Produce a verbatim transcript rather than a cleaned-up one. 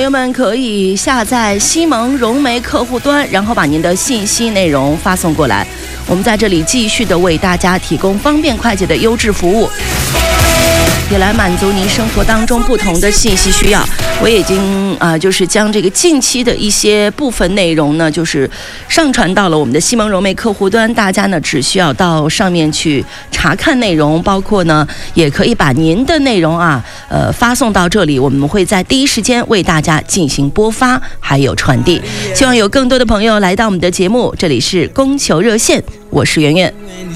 友们可以下载西蒙融媒客户端，然后把您的信息内容发送过来，我们在这里继续的为大家提供方便快捷的优质服务，也来满足您生活当中不同的信息需要。我已经啊、呃，就是将这个近期的一些部分内容呢，就是上传到了我们的西蒙融媒客户端，大家呢只需要到上面去查看内容，包括呢也可以把您的内容啊，呃发送到这里，我们会在第一时间为大家进行播发还有传递。希望有更多的朋友来到我们的节目，这里是供求热线，我是圆圆。